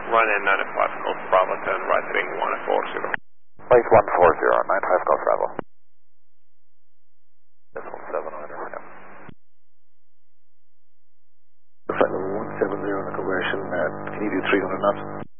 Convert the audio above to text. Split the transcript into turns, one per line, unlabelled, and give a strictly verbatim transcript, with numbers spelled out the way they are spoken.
Run in ninety-five Golf Bravo, turn right heading one four zero.
Place one four zero, ninety-five Golf Bravo. Decimal seven on it, yeah.
Looks like level one seven zero in the conversion, uh, can you do three hundred knots?